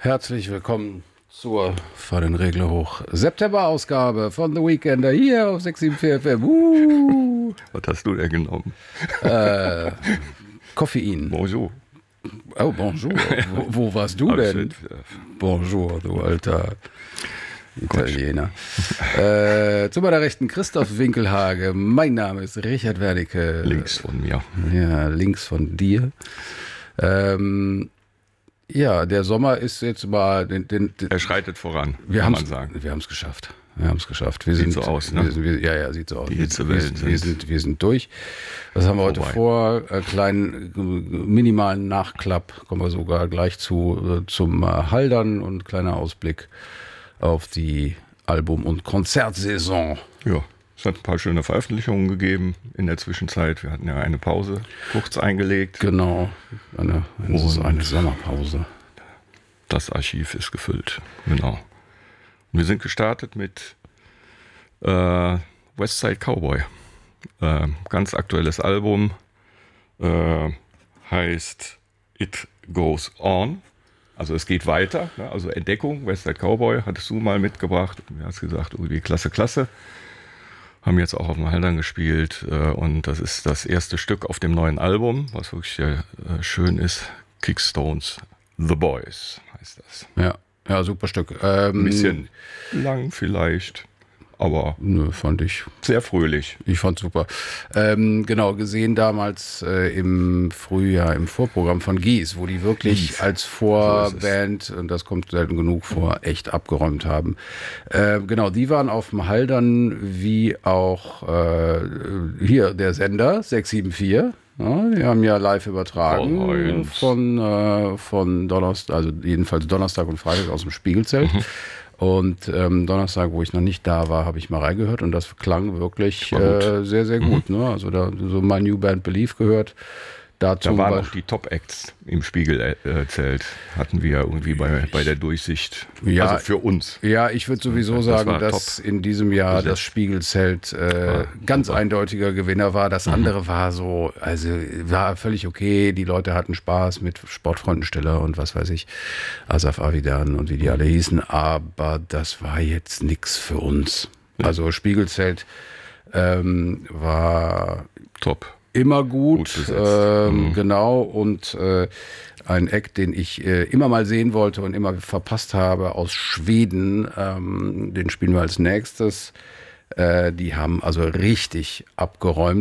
Herzlich willkommen zur Fahr den Regler hoch September-Ausgabe von The Weekender hier auf 674 FM. Was hast du denn genommen? Koffein. Bonjour. Oh, bonjour. Wo warst du denn? Bonjour, du alter Italiener. Zu meiner Rechten Christoph Winkelhage. Mein Name ist Richard Wernicke. Links von mir. Ja, links von dir. Ja, der Sommer ist jetzt mal... Er schreitet voran, kann man sagen. Wir haben es geschafft. Wir haben es geschafft. Wir sieht sind, so aus, ne? Ja, sieht so aus. Die Hitzewellen wir sind durch. Was haben wir heute Vorbei. vor? Kleinen, minimalen Nachklapp. Kommen wir sogar gleich zum Haldern und kleiner Ausblick auf die Album- und Konzertsaison. Ja, es hat ein paar schöne Veröffentlichungen gegeben in der Zwischenzeit. Wir hatten ja eine Pause kurz eingelegt. Genau, eine Sommerpause. Das Archiv ist gefüllt, genau. Wir sind gestartet mit Westside Cowboy. Ganz aktuelles Album, heißt It Goes On. Also es geht weiter, ne? Also Entdeckung, Westside Cowboy, hattest du mal mitgebracht. Du hast gesagt, irgendwie klasse. Haben jetzt auch auf dem Haldern gespielt und das ist das erste Stück auf dem neuen Album, was wirklich sehr schön ist. Kickstones, The Boys heißt das. Ja, super Stück. Ein bisschen lang vielleicht, aber fand ich. sehr fröhlich. Ich fand's super. Genau, gesehen damals im Frühjahr im Vorprogramm von Gies, wo die wirklich als Vorband, und das kommt selten genug vor, echt abgeräumt haben. Genau, die waren auf dem Haldern wie auch hier der Sender 674. Ja, die haben ja live übertragen von Donnerstag, also jedenfalls Donnerstag und Freitag aus dem Spiegelzelt. Und Donnerstag, wo ich noch nicht da war, habe ich mal reingehört und das klang wirklich sehr, sehr gut. Ne? Also da so My New Band Belief gehört. Da waren auch die Top-Acts im Spiegelzelt, hatten wir irgendwie bei der Durchsicht. Ja, also für uns. Ja, ich würde sowieso sagen, dass in diesem Jahr das Spiegelzelt ganz eindeutiger Gewinner war. Das andere war so, also war völlig okay. Die Leute hatten Spaß mit Sportfreundenstiller und was weiß ich, Asaf Avidan und wie die alle hießen. Aber das war jetzt nichts für uns. Also Spiegelzelt war top. Immer gut besetzt. Genau, und ein Act, den ich immer mal sehen wollte und immer verpasst habe, aus Schweden, den spielen wir als nächstes. Die haben also richtig abgeräumt.